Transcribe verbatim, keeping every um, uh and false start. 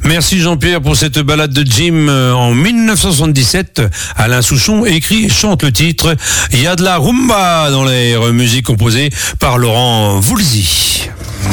Merci Jean-Pierre pour cette balade de Jim en dix-neuf cent soixante-dix-sept. Alain Souchon écrit et chante le titre. Il y a de la rumba dans l'air, musique composée par Laurent Voulzy.